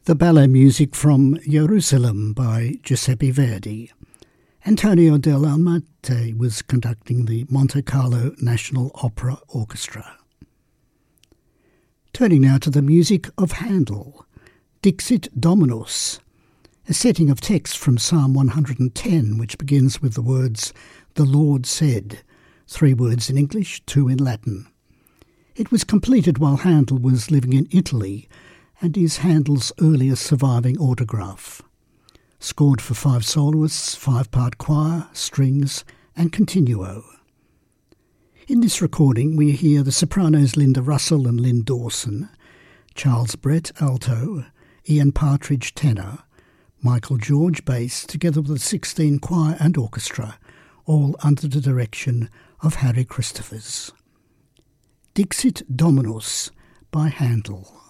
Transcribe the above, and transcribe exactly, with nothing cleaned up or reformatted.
The ballet music from Jerusalem by Giuseppe Verdi. Antonio del Almate was conducting the Monte Carlo National Opera Orchestra. Turning now to the music of Handel, Dixit Dominus, a setting of text from Psalm one hundred ten, which begins with the words, "The Lord said," three words in English, two in Latin. It was completed while Handel was living in Italy, and is Handel's earliest surviving autograph. Scored for five soloists, five-part choir, strings, and continuo. In this recording we hear the sopranos Linda Russell and Lynn Dawson, Charles Brett, alto, Ian Partridge, tenor, Michael George, bass, together with the sixteen choir and orchestra, all under the direction of Harry Christophers. Dixit Dominus by Handel.